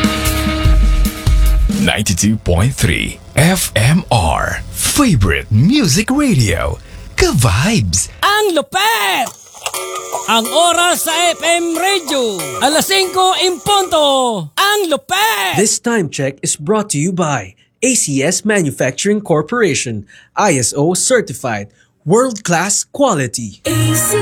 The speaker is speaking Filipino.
92.3 FMR Favorite Music Radio. Ka-vibes! Ang lupet! Ang oras sa FM Radio, alas 5 in punto. Ang lupet! This time check is brought to you by ACS Manufacturing Corporation, ISO certified, world-class quality.